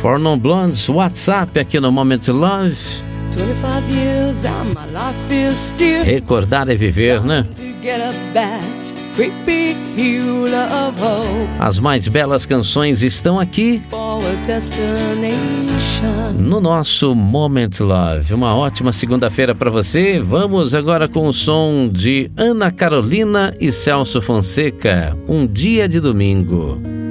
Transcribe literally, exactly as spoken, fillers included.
Four Non Blondes, WhatsApp aqui no Moment Love. Recordar é viver, né? As mais belas canções estão aqui no nosso Moment Love. Uma ótima segunda-feira para você. Vamos agora com o som de Ana Carolina e Celso Fonseca, Um Dia de Domingo.